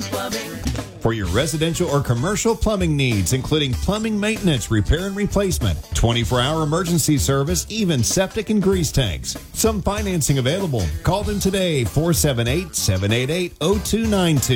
Plumbing. For your residential or commercial plumbing needs, including plumbing maintenance, repair and replacement, 24-hour emergency service, even septic and grease tanks. Some financing available. Call them today, 478-788-0292.